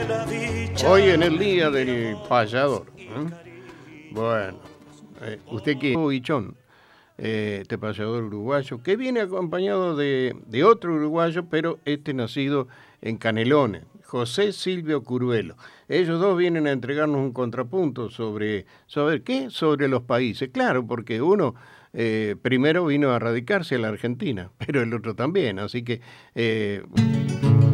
Hoy en el día del payador. Bueno, usted que es Huichón, este payador uruguayo, que viene acompañado de otro uruguayo, pero este nacido en Canelones, José Silvio Curuelo. Ellos dos vienen a entregarnos un contrapunto sobre qué, sobre los países. Claro, porque uno primero vino a radicarse en la Argentina, pero el otro también, así que...